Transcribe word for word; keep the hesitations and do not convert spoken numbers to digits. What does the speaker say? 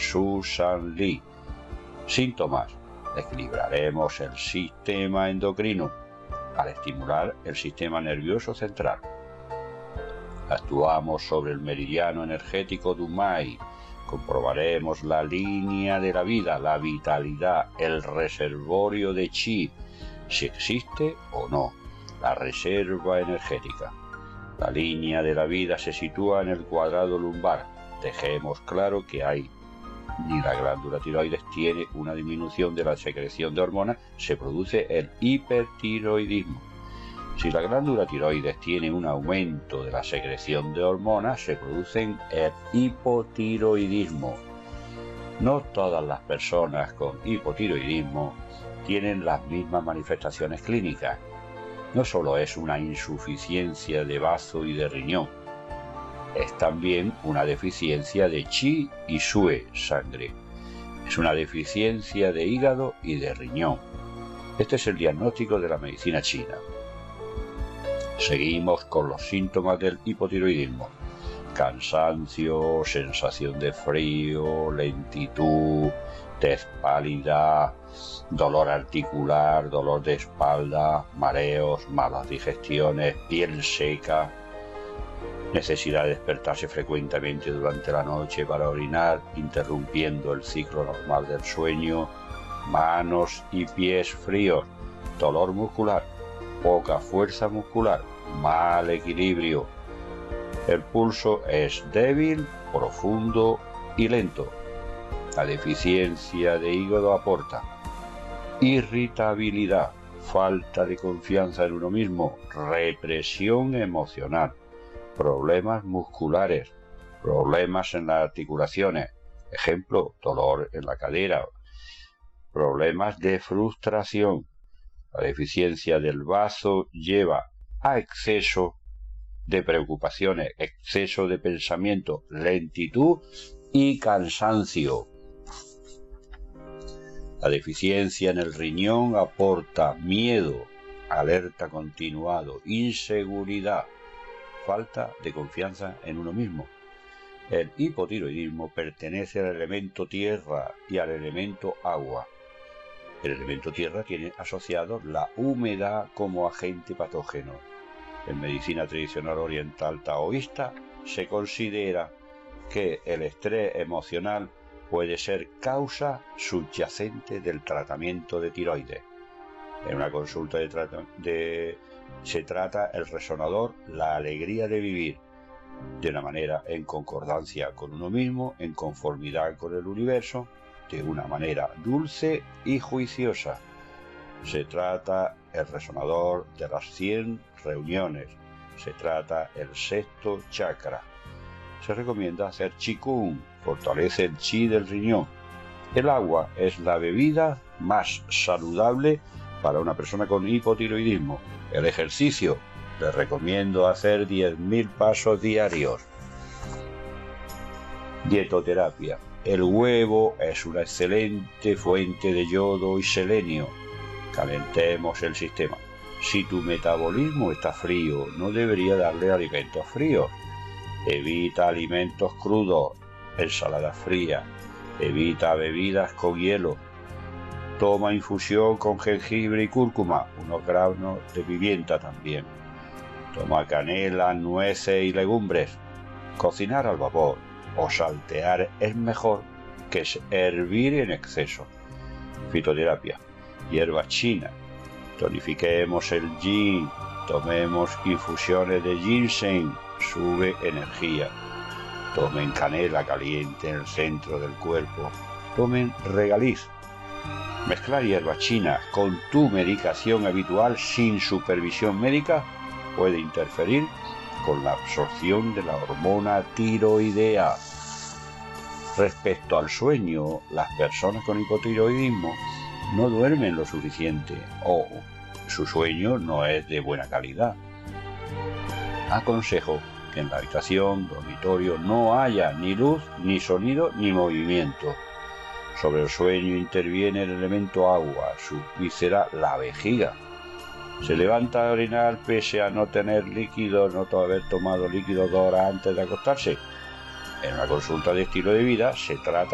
Susan Lee. Síntomas: equilibraremos el sistema endocrino al estimular el sistema nervioso central. Actuamos sobre el meridiano energético Dumai. Comprobaremos la línea de la vida, la vitalidad, el reservorio de chi, si existe o no, la reserva energética. La línea de la vida se sitúa en el cuadrado lumbar. Dejemos claro que hay ni la glándula tiroides tiene una disminución de la secreción de hormonas, se produce el hipertiroidismo. Si la glándula tiroides tiene un aumento de la secreción de hormonas, se produce el hipotiroidismo. No todas las personas con hipotiroidismo tienen las mismas manifestaciones clínicas. No solo es una insuficiencia de bazo y de riñón, es también una deficiencia de chi y sue, sangre. Es una deficiencia de hígado y de riñón. Este es el diagnóstico de la medicina china. Seguimos con los síntomas del hipotiroidismo: cansancio, sensación de frío, lentitud, tez pálida, dolor articular, dolor de espalda, mareos, malas digestiones, piel seca, necesidad de despertarse frecuentemente durante la noche para orinar, interrumpiendo el ciclo normal del sueño, manos y pies fríos, dolor muscular, poca fuerza muscular, mal equilibrio. El pulso es débil, profundo y lento. La deficiencia de hígado aporta irritabilidad, falta de confianza en uno mismo, represión emocional, problemas musculares, problemas en las articulaciones, ejemplo, dolor en la cadera, problemas de frustración. La deficiencia del bazo lleva a exceso de preocupaciones, exceso de pensamiento, lentitud y cansancio. La deficiencia en el riñón aporta miedo, alerta continuado, inseguridad, falta de confianza en uno mismo. El hipotiroidismo pertenece al elemento tierra y al elemento agua. El elemento tierra tiene asociado la humedad como agente patógeno. En medicina tradicional oriental taoísta se considera que el estrés emocional puede ser causa subyacente del tratamiento de tiroides. En una consulta de, trata, de se trata el resonador la alegría de vivir, de una manera en concordancia con uno mismo, en conformidad con el universo, de una manera dulce y juiciosa. Se trata el resonador de las cien reuniones, se trata el sexto chakra. Se recomienda hacer qigong, fortalece el chi del riñón. El agua es la bebida más saludable para una persona con hipotiroidismo. El ejercicio, les recomiendo hacer diez mil pasos diarios. Dietoterapia. El huevo es una excelente fuente de yodo y selenio. Calentemos el sistema. Si tu metabolismo está frío, no debería darle alimentos fríos. Evita alimentos crudos, ensalada fría. Evita bebidas con hielo. Toma infusión con jengibre y cúrcuma, unos granos de pimienta también. Toma canela, nueces y legumbres. Cocinar al vapor o saltear es mejor que hervir en exceso. Fitoterapia. Hierba china. Tonifiquemos el yin. Tomemos infusiones de ginseng. Sube energía. Tomen canela caliente en el centro del cuerpo. Tomen regaliz. Mezclar hierbas chinas con tu medicación habitual sin supervisión médica puede interferir con la absorción de la hormona tiroidea. Respecto al sueño, las personas con hipotiroidismo no duermen lo suficiente o su sueño no es de buena calidad. Aconsejo que en la habitación, dormitorio, no haya ni luz, ni sonido, ni movimiento. Sobre el sueño interviene el elemento agua, su víscera, la vejiga. Se levanta a orinar pese a no tener líquido, no haber tomado líquido dos horas antes de acostarse. En una consulta de estilo de vida se trata